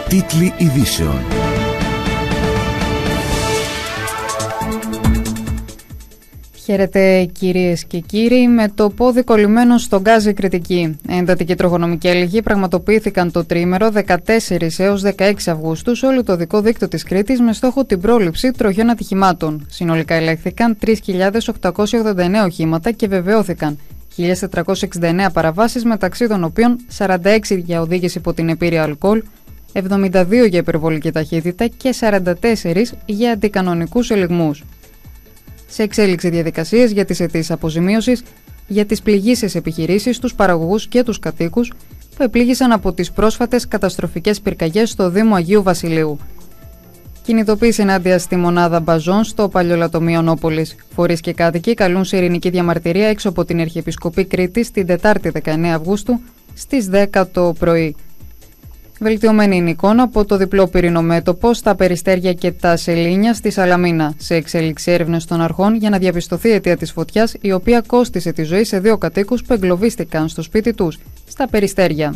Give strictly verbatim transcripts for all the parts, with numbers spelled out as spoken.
Τίτλοι ειδήσεων. Χαίρετε κυρίες και κύριοι. Με το πόδι κολλημένο στον γκάζι κριτική. Εντατική τροχονομική έλεγχη πραγματοποιήθηκαν το τρίμερο δεκατέσσερις έως δεκαέξι Αυγούστου σε όλο το οδικό δίκτυο της Κρήτης με στόχο την πρόληψη τροχιών ατυχημάτων. Συνολικά ελέγχθηκαν τρεις χιλιάδες οκτακόσια ογδόντα εννέα οχήματα και βεβαιώθηκαν χίλια τετρακόσιες εξήντα εννέα παραβάσεις, μεταξύ των οποίων σαράντα έξι για οδήγηση υπό την επήρεια αλκοόλ, εβδομήντα δύο για υπερβολική ταχύτητα και σαράντα τέσσερα για αντικανονικούς ελιγμούς. Σε εξέλιξη διαδικασίες για τις αιτήσεις αποζημίωσης για τις πληγήσεις επιχειρήσεις, τους παραγωγούς και τους κατοίκους που επλήγησαν από τις πρόσφατες καταστροφικές πυρκαγιές στο Δήμο Αγίου Βασιλείου. Κινητοποίηση ενάντια στη μονάδα Μπαζόν στο Παλιολατομείο Νόπολης. Φορείς και κάτοικοι καλούν σε ειρηνική διαμαρτυρία έξω από την Αρχιεπισκοπή Κρήτης την Τετάρτη δεκαεννέα Αυγούστου στις δέκα το πρωί. Βελτιωμένη είναι η εικόνα από το διπλό πυρηνομέτωπο στα Περιστέρια και τα Σελήνια στη Σαλαμίνα. Σε εξέλιξη έρευνες των αρχών για να διαπιστωθεί η αιτία της φωτιάς, η οποία κόστισε τη ζωή σε δύο κατοίκους που εγκλωβίστηκαν στο σπίτι τους, στα Περιστέρια.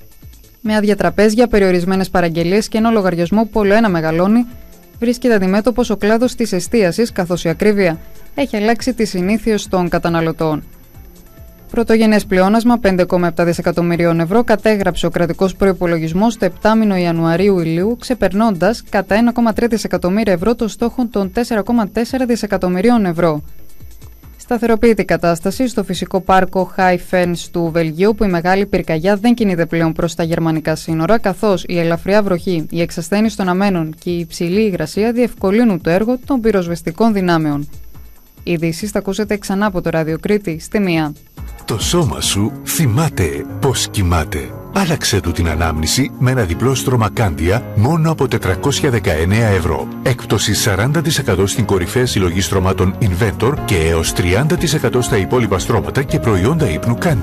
Με άδεια τραπέζια, περιορισμένες παραγγελίες και ένα λογαριασμό που όλο ένα μεγαλώνει, βρίσκεται αντιμέτωπος ο κλάδος της εστίασης, καθώς η ακρίβεια έχει αλλάξει τις συνήθειες των καταναλωτών. Πρωτογενές πλεόνασμα πέντε κόμμα επτά δισεκατομμυρίων ευρώ κατέγραψε ο κρατικός προϋπολογισμός το επτάμηνο Ιανουαρίου-Ηλίου, ξεπερνώντας κατά ένα κόμμα τρία δισεκατομμύρια ευρώ το στόχο των τέσσερα κόμμα τέσσερα δισεκατομμυρίων ευρώ. Σταθεροποιείται η κατάσταση στο φυσικό πάρκο High Fens του Βελγίου, που η μεγάλη πυρκαγιά δεν κινείται πλέον προς τα γερμανικά σύνορα, καθώς η ελαφριά βροχή, η εξασθένιση των αμένων και η υψηλή υγρασία διευκολύνουν το έργο των πυροσβεστικών δυνάμεων. Οι ειδήσεις θα ακούσετε ξανά από το Ράδιο Κρήτη στη μία. Το σώμα σου θυμάται πώς κοιμάται. Άλλαξε του την ανάμνηση με ένα διπλό στρωμακάντια μόνο από τετρακόσια δεκαεννέα ευρώ. Έκπτωση σαράντα τοις εκατό στην κορυφαία συλλογή στρωμάτων Inventor και έως τριάντα τοις εκατό στα υπόλοιπα στρώματα και προϊόντα ύπνου Candia.